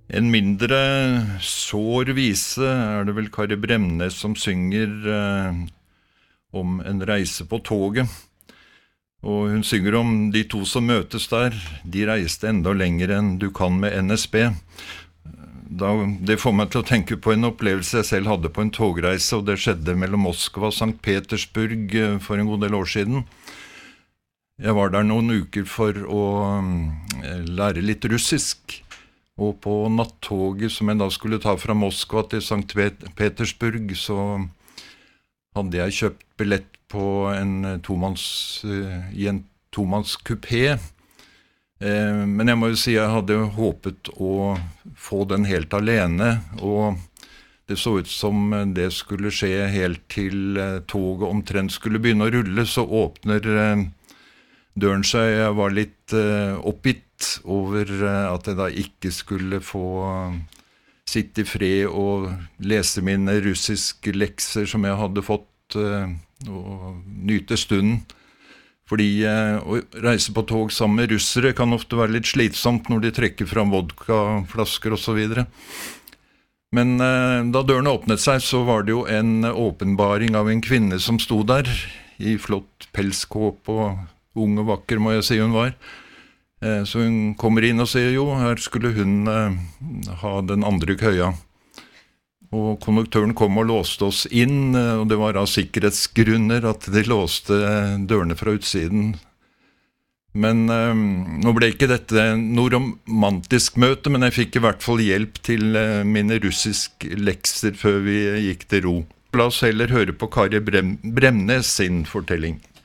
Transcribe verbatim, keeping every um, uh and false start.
En mindre sår vise er det vel Kari Bremnes som synger eh, om en reise på toget. Og hun synger om de to som møtes der. De reiste enda lenger enn du kan med N S B. Da, det får meg til å tenke på en opplevelse jeg selv hadde på en togreise, og det skjedde mellom Moskva og Sankt Petersburg eh, for en god del år siden. Jeg var der noen uker for å eh, lære litt russisk. Og på nattoget som jeg da skulle ta fra Moskva til Sankt Petersburg, så hadde jeg kjøpt billett på en tomanns, i en tomannskupé. Eh, men jeg må jo si jeg hadde håpet å få den helt alene, og det så ut som det skulle skje helt til toget omtrent skulle begynne å rulle, så åpner eh, døren seg. Jeg var litt eh, oppgitt over at jeg da ikke skulle få sitte i fred og lese mine russiske lekser som jeg hadde fått, og nyte stunden. Fordi å reise på tog sammen med russere kan ofte være litt slitsomt når de trekker fram vodkaflasker og så videre. Men da dørene åpnet seg, så var det jo en åpenbaring av en kvinne som stod der, i flott pelskåp og ung og vakker, må jeg si hun var. Så hun kommer inn og sier jo, her skulle hun eh, ha den andre køya. Og konduktøren kom og låste oss inn, og det var av sikkerhetsgrunner at de låste dørene fra utsiden. Men eh, nå ble ikke dette noe romantisk møte, men jeg fikk i hvert fall hjelp til eh, mine russiske lekser før vi gikk til ro. La oss heller høre på Kari Brem- Bremnes sin fortelling.